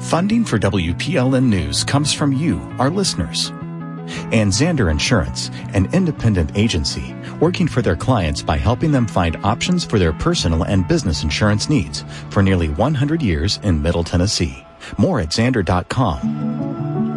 Funding for WPLN News comes from you, our listeners. And Zander Insurance, an independent agency working for their clients by helping them find options for their personal and business insurance needs for nearly 100 years in Middle Tennessee. More at Zander.com.